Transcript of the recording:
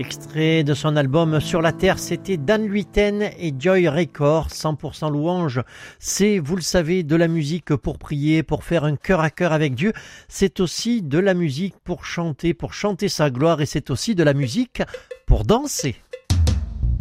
Extrait de son album Sur la Terre, c'était Dan Luyten et Joy Records, 100% louange. C'est, vous le savez, de la musique pour prier, pour faire un cœur à cœur avec Dieu. C'est aussi de la musique pour chanter sa gloire et c'est aussi de la musique pour danser.